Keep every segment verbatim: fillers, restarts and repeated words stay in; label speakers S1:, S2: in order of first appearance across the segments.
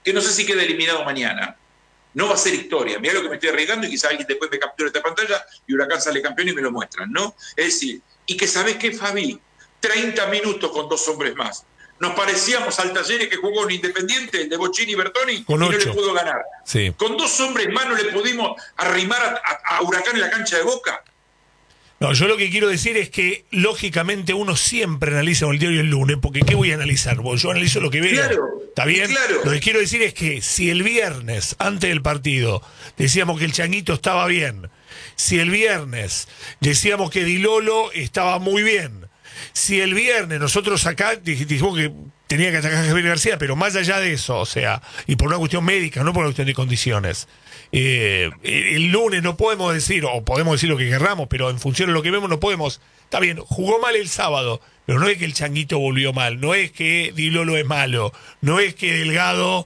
S1: que no sé si queda eliminado mañana. No va a ser historia. Mirá lo que me estoy arriesgando y quizá alguien después me captura esta pantalla y Huracán sale campeón y me lo muestran, ¿no? Es decir, y que ¿sabés qué, Fabi? treinta minutos con dos hombres más. Nos parecíamos al Talleres que jugó un Independiente, el de Bocchini y Bertoni,
S2: con
S1: y
S2: ocho.
S1: no le pudo ganar.
S2: Sí.
S1: Con dos hombres más no le pudimos arrimar a, a, a Huracán en la cancha de Boca.
S2: No, yo lo que quiero decir es que, lógicamente, uno siempre analiza con el diario el lunes, porque ¿qué voy a analizar? Porque yo analizo lo que veo.
S1: Claro,
S2: ¿Está bien?
S1: claro.
S2: Lo que quiero decir es que si el viernes, antes del partido, decíamos que el Changuito estaba bien, si el viernes decíamos que Di Lolo estaba muy bien, si el viernes nosotros acá dijimos que tenía que atacar a Javier García, pero más allá de eso, o sea, y por una cuestión médica, no por una cuestión de condiciones, eh, el lunes no podemos decir, o podemos decir lo que querramos, pero en función de lo que vemos no podemos. Está bien, jugó mal el sábado, pero no es que el Changuito volvió mal, no es que Di Lolo es malo, no es que Delgado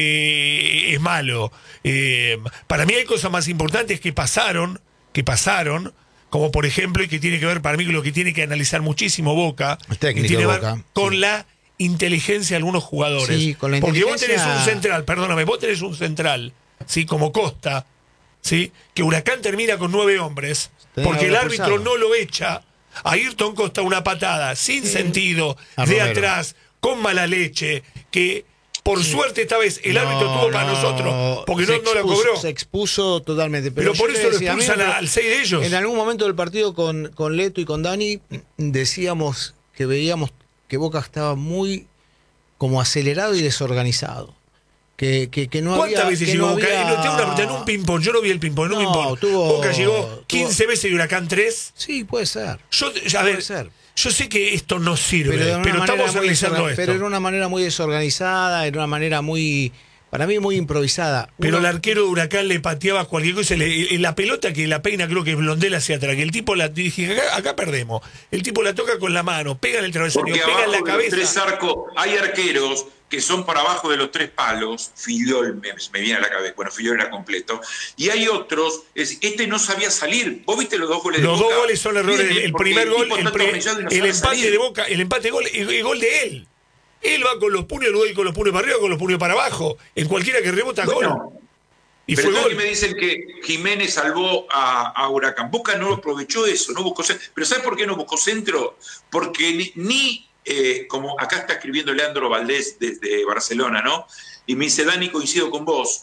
S2: eh, es malo. Eh, para mí hay cosas más importantes que pasaron, que pasaron, como por ejemplo, y que tiene que ver para mí con lo que tiene que analizar muchísimo Boca,
S3: El técnico
S2: que tiene que ver
S3: Boca,
S2: con
S3: sí.
S2: la inteligencia de algunos jugadores.
S3: Sí, con la
S2: Porque vos
S3: inteligencia...
S2: tenés un central, perdóname, vos tenés un central, ¿sí? Como Costa, ¿sí? Que Huracán termina con nueve hombres,
S3: Tenés
S2: porque el
S3: haber
S2: árbitro
S3: pulsado.
S2: no lo echa. A Ayrton Costa una patada sin
S3: Sí.
S2: sentido,
S3: A
S2: de
S3: Romero.
S2: atrás, con mala leche, que por
S3: Sí.
S2: suerte esta vez el árbitro
S3: No,
S2: tuvo para
S3: no,
S2: nosotros, porque
S3: se
S2: no, no la
S3: expuso-
S2: cobró.
S3: Se expuso totalmente.
S2: Pero
S3: Pero,
S2: por
S3: yo te
S2: eso lo
S3: decía, a mí
S2: expulsan
S3: me-
S2: a- al seis de ellos.
S3: En algún momento del partido con, con Leto y con Dani, decíamos que veíamos que Boca estaba muy como acelerado y desorganizado. Que, que, que no
S2: ¿Cuántas
S3: había,
S2: veces
S3: que
S2: llegó
S3: no
S2: Boca?
S3: había-
S2: En, tengo una- en un ping-pong, yo no vi el ping-pong, en un
S3: No,
S2: ping-pong.
S3: tuvo-
S2: Boca llegó
S3: tuvo-
S2: quince veces y Huracán tres.
S3: Sí, puede ser.
S2: Yo, a
S3: Puede
S2: ver,
S3: ser.
S2: yo sé que esto no sirve,
S3: Pero, de
S2: pero,
S3: una manera
S2: estamos
S3: muy
S2: analizando
S3: desorga-
S2: esto.
S3: pero era una manera muy desorganizada, era una manera muy, para mí muy improvisada.
S2: Pero
S3: Uno-
S2: el arquero de Huracán le pateaba cualquier cosa, le- la pelota que la peina creo que es Blondel hacia atrás, que el tipo la dije, acá, acá perdemos. El tipo la toca con la mano, pega en el travesaño,
S1: Porque
S2: pega en
S1: abajo
S2: la
S1: de los tres
S2: cabeza.
S1: arcos hay arqueros que son para abajo de los tres palos. Fillol me, me viene a la cabeza. Bueno, Fillol era completo. Y hay otros, es, este no sabía salir. ¿Vos viste los dos goles
S2: Los
S1: de
S2: dos
S1: Boca?
S2: goles son errores.
S1: Vienen
S2: El
S1: porque
S2: primer gol,
S1: tipo
S2: el,
S1: está
S2: pre-
S1: atornillado y no
S2: el
S1: sabe
S2: empate
S1: salir.
S2: de Boca, el empate de gol, el, el gol de él. Él va con los puños, luego con los puños para arriba, con los puños para abajo. En cualquiera que rebota,
S1: Bueno,
S2: gol. Y
S1: pero
S2: fue
S1: entonces
S2: gol.
S1: me dicen que Jiménez salvó a, a Huracán. Boca no aprovechó eso, no buscó centro. Pero ¿sabes por qué no buscó centro? Porque ni, ni eh, como acá está escribiendo Leandro Valdés desde Barcelona, ¿no? Y me dice, Dani, coincido con vos.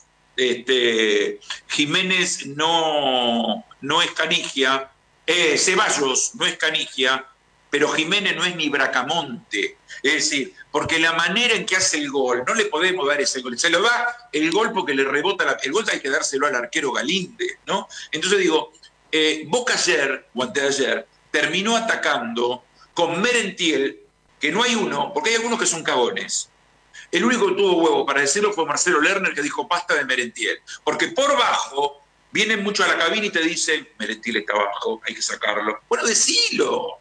S1: Este, Jiménez no, no es Canigia, eh, Ceballos no es Canigia, pero Jiménez no es ni Bracamonte. Es decir, porque la manera en que hace el gol, no le podemos dar ese gol. Se lo da el gol porque le rebota, la, el gol hay que dárselo al arquero Galíndez, ¿no? Entonces digo, eh, Boca ayer, o antes de ayer, terminó atacando con Merentiel, que no hay uno, porque hay algunos que son cagones. El único que tuvo huevo para decirlo fue Marcelo Lerner, que dijo basta de Merentiel. Porque por bajo vienen mucho a la cabina y te dicen, Merentiel está abajo, hay que sacarlo. Bueno, decilo.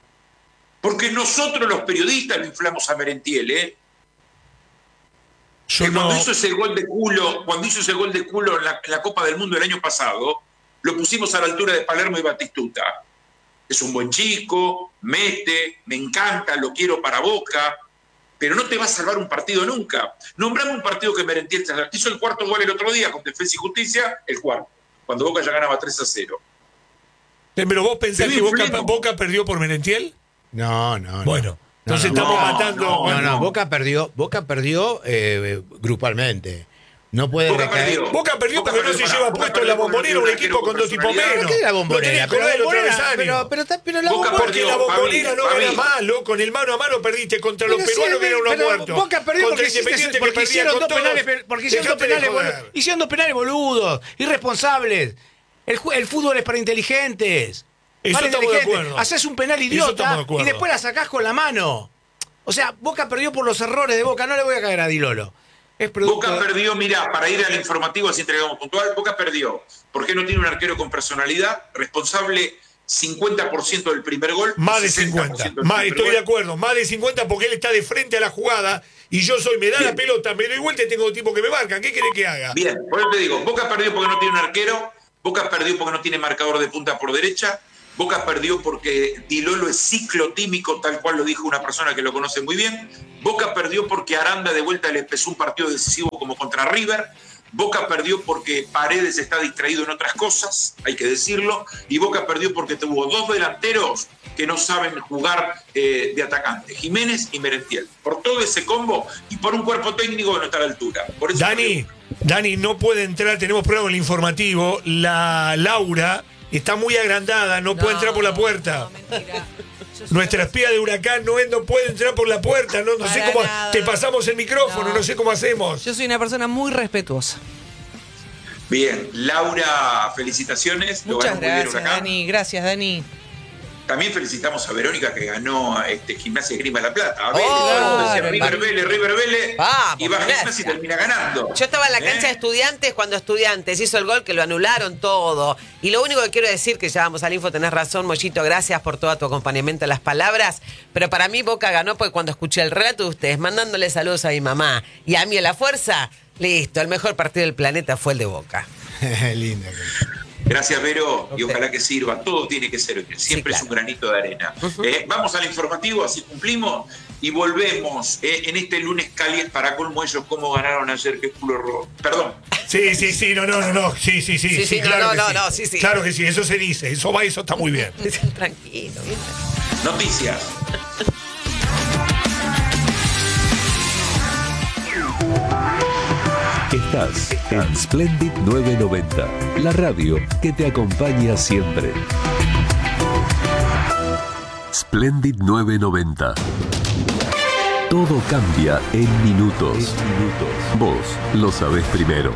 S1: Porque nosotros los periodistas lo inflamos a Merentiel, ¿eh?
S2: Yo
S1: que
S2: no.
S1: cuando hizo ese gol de culo, cuando hizo ese gol de culo en la, en la Copa del Mundo el año pasado, lo pusimos a la altura de Palermo y Batistuta. Es un buen chico, mete, me encanta, lo quiero para Boca, pero no te va a salvar un partido nunca. Nombrame un partido que Merentiel hizo el cuarto gol el otro día con Defensa y Justicia, el cuarto, cuando Boca ya ganaba tres a cero.
S2: Pero vos pensás
S1: Te
S2: que Boca,
S1: inflemos.
S2: Boca perdió por Merentiel.
S3: No, no, no.
S2: Bueno, entonces
S3: No, no,
S2: estamos
S1: no,
S2: matando.
S1: no,
S3: No,
S2: bueno,
S3: no, Boca perdió, Boca perdió eh, grupalmente. No puede
S1: Boca
S3: recaer.
S1: perdió.
S2: Boca perdió
S1: Boca
S2: porque no
S1: perdió,
S2: se
S1: pará,
S2: lleva
S1: Boca
S2: puesto en la
S1: perdió porque
S2: bombonera
S1: no
S2: un
S1: tiene un
S2: equipo con
S1: arquero
S2: dos tipos
S1: con personalidad.
S2: menos.
S3: ¿Qué es la
S2: No
S3: bombonera?
S2: tenés
S3: Pero la
S2: color de
S3: bombonera,
S2: travesaño.
S3: pero, pero, está- pero la
S1: Boca
S3: bombonera.
S2: Porque la
S1: perdió,
S2: bombonera
S1: Fabi,
S2: no gana
S1: Fabi.
S2: más, loco. Con el mano a mano perdiste contra los
S3: Pero sí,
S2: peruanos que eran unos
S3: pero
S2: muertos.
S3: Boca perdió
S2: Contra
S3: porque, hiciste-
S2: Independiente que
S3: porque
S2: perdía
S3: hicieron
S2: con
S3: dos
S2: todos.
S3: penales, porque hicieron dos
S2: Dejate de
S3: penales,
S2: joder.
S3: boludo, hicieron dos penales boludos, irresponsables. El, ju- el fútbol es para inteligentes.
S2: Eso
S3: Para
S2: estamos de
S3: inteligentes.
S2: acuerdo.
S3: Haces un penal
S2: Eso estamos de
S3: idiota
S2: acuerdo.
S3: y después la sacás con la mano. O sea, Boca perdió por los errores de Boca. No le voy a caer a Di Lolo. Es producto
S1: Boca
S3: de-
S1: perdió, mira, para ir al informativo así entregamos puntual, Boca perdió. porque no tiene un arquero con personalidad, responsable cincuenta por ciento del primer gol.
S2: Más de
S1: sesenta por
S2: cincuenta.
S1: ciento del
S2: Más,
S1: primer
S2: estoy
S1: gol.
S2: de acuerdo. Más de cincuenta porque él está de frente a la jugada y yo soy, me da
S1: Bien.
S2: la pelota, me doy vuelta y tengo tipo que me marcan. ¿Qué quiere que haga?
S1: Bien, por eso te digo, Boca perdió porque no tiene un arquero, Boca perdió porque no tiene marcador de punta por derecha, Boca perdió porque Di Lolo es ciclotímico, tal cual lo dijo una persona que lo conoce muy bien. Boca perdió porque Aranda de vuelta le empezó un partido decisivo como contra River. Boca perdió porque Paredes está distraído en otras cosas, hay que decirlo. Y Boca perdió porque tuvo dos delanteros que no saben jugar eh, de atacante, Jiménez y Merentiel. Por todo ese combo y por un cuerpo técnico que no está a la altura. Por eso
S2: Dani, Dani, no puede entrar, tenemos prueba en el informativo. La Laura está muy agrandada, no, no puede entrar por la puerta.
S4: No, mentira.
S2: Nuestra espía de Huracán no, no puede entrar por la puerta, no, no sé cómo.
S4: Nada.
S2: Te pasamos el micrófono, no. no sé cómo hacemos.
S4: Yo soy una persona muy respetuosa.
S1: Bien, Laura, felicitaciones.
S4: Muchas
S1: lo gracias,
S4: Huracán. Dani. Gracias, Dani.
S1: También felicitamos a Verónica que ganó este, Gimnasia de Grima de la Plata. A ver,
S4: Oh,
S1: decía, River Vélez, River Vélez.
S5: Vamos,
S1: y va a
S5: gracias.
S1: Gimnasia y termina ganando.
S5: Yo estaba en la
S1: ¿Eh?
S5: cancha de Estudiantes cuando Estudiantes hizo el gol, que lo anularon todo. Y lo único que quiero decir, que ya vamos al info, tenés razón, Mollito, gracias por todo tu acompañamiento a las palabras. Pero para mí Boca ganó porque cuando escuché el relato de ustedes, mandándole saludos a mi mamá y a mí a la fuerza, listo, el mejor partido del planeta fue el de Boca.
S3: Linda.
S1: Gracias, Vero, y
S5: Okay.
S1: ojalá que sirva. Todo tiene que ser, siempre
S5: Sí, claro.
S1: es un granito de arena.
S5: Uh-huh.
S1: Eh, vamos al informativo, así cumplimos, y volvemos eh, en este lunes caliente para colmo ellos cómo ganaron ayer, que culo rojo. Perdón.
S2: Sí, sí, sí, no, no, no, no. Sí, sí, sí,
S5: Sí,
S2: sí,
S5: sí, no,
S2: claro
S5: no,
S2: que
S5: no,
S2: sí.
S5: no, sí, sí.
S2: Claro que sí, eso se dice, eso va, eso está muy bien.
S5: Tranquilo, bien.
S1: Noticias.
S6: Estás en Splendid novecientos noventa, la radio que te acompaña siempre. Splendid novecientos noventa. Todo cambia en minutos. Vos lo sabés primero.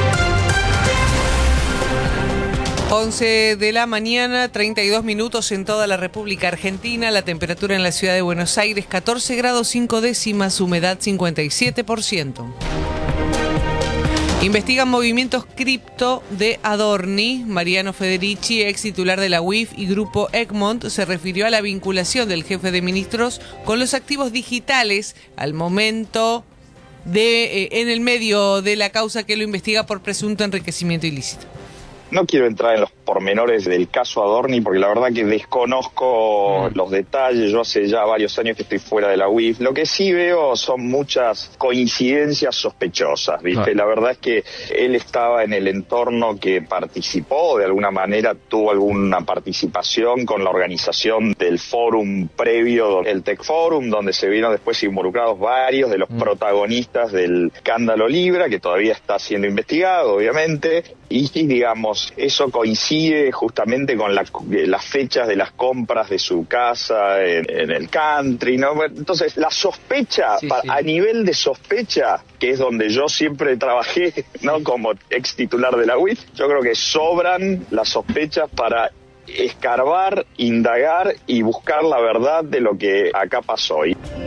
S4: once de la mañana, treinta y dos minutos en toda la República Argentina. La temperatura en la ciudad de Buenos Aires, catorce grados cinco décimas, humedad cincuenta y siete por ciento. Investigan movimientos cripto de Adorni. Mariano Federici, ex titular de la U I F y Grupo Egmont, se refirió a la vinculación del jefe de ministros con los activos digitales al momento de, eh, en el medio de la causa que lo investiga por presunto enriquecimiento ilícito.
S7: No quiero entrar en los pormenores del caso Adorni porque la verdad que desconozco mm. los detalles. Yo hace ya varios años que estoy fuera de la U I F. Lo que sí veo son muchas coincidencias sospechosas, ¿viste? Ah. La verdad es que él estaba en el entorno que participó, de alguna manera tuvo alguna participación con la organización del fórum previo, el Tech Forum, donde se vieron después involucrados varios de los mm. protagonistas del escándalo Libra, que todavía está siendo investigado, obviamente, y digamos, eso coincide justamente con la, las fechas de las compras de su casa en, en el country, ¿no? Entonces, la sospecha, sí, sí. a nivel de sospecha, que es donde yo siempre trabajé, ¿no? Como ex titular de la U I F, yo creo que sobran las sospechas para escarbar, indagar y buscar la verdad de lo que acá pasó.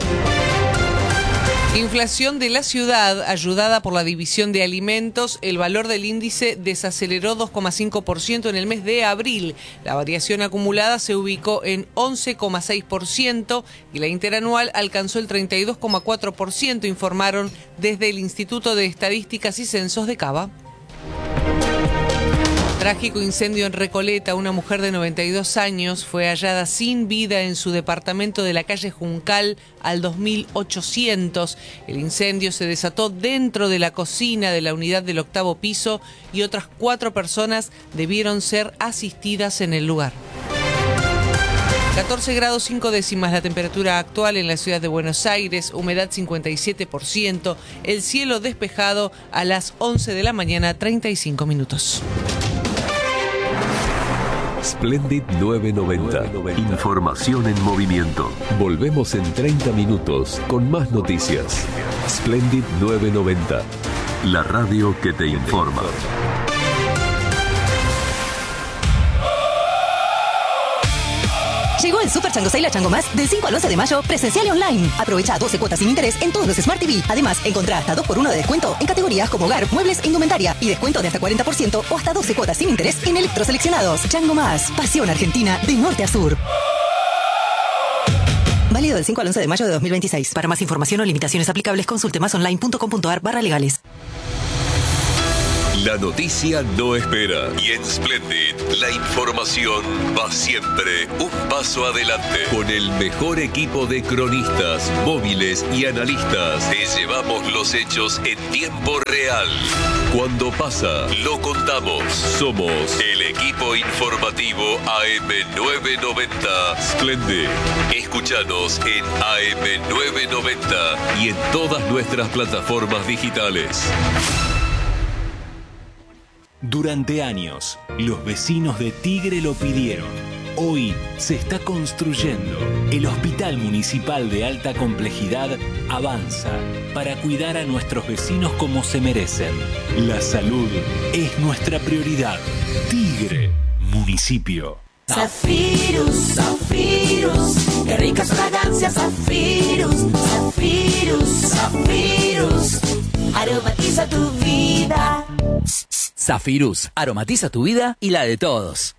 S4: Inflación de la ciudad, ayudada por la división de alimentos, el valor del índice desaceleró dos coma cinco por ciento en el mes de abril. La variación acumulada se ubicó en once coma seis por ciento y la interanual alcanzó el treinta y dos coma cuatro por ciento, informaron desde el Instituto de Estadísticas y Censos de Cava. Trágico incendio en Recoleta. Una mujer de noventa y dos años fue hallada sin vida en su departamento de la calle Juncal al dos mil ochocientos. El incendio se desató dentro de la cocina de la unidad del octavo piso y otras cuatro personas debieron ser asistidas en el lugar. catorce grados cinco décimas la temperatura actual en la ciudad de Buenos Aires, humedad cincuenta y siete por ciento, el cielo despejado a las once de la mañana, treinta y cinco minutos.
S6: Splendid novecientos noventa. Información en movimiento. Volvemos en treinta minutos con más noticias. Splendid novecientos noventa. La radio que te informa.
S8: Llegó el Super Chango Sale a Chango Más del cinco al once de mayo, presencial y online. Aprovecha doce cuotas sin interés en todos los Smart T V. Además, encontrá hasta dos por uno de descuento en categorías como hogar, muebles e indumentaria. Y descuento de hasta cuarenta por ciento o hasta doce cuotas sin interés en electroseleccionados. Chango Más, pasión argentina de norte a sur. Válido del cinco al once de mayo de dos mil veintiséis. Para más información o limitaciones aplicables, consulte más online punto com punto a r barra legales.
S6: La noticia no espera. Y en Splendid, la información va siempre un paso adelante. Con el mejor equipo de cronistas, móviles y analistas, te llevamos los hechos en tiempo real. Cuando pasa, lo contamos. Somos el equipo informativo A M novecientos noventa Splendid. Escúchanos en A M novecientos noventa y en todas nuestras plataformas digitales.
S9: Durante años, los vecinos de Tigre lo pidieron. Hoy se está construyendo. El Hospital Municipal de Alta Complejidad avanza para cuidar a nuestros vecinos como se merecen. La salud es nuestra prioridad. Tigre, municipio.
S10: Zafirus, Zafirus, qué rica fragancia, Zafirus, Zafirus, Zafirus, aromatiza tu vida.
S11: Zafirus, aromatiza tu vida y la de todos.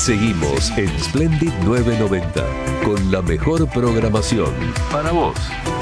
S6: Seguimos en Splendid novecientos noventa con la mejor programación para vos.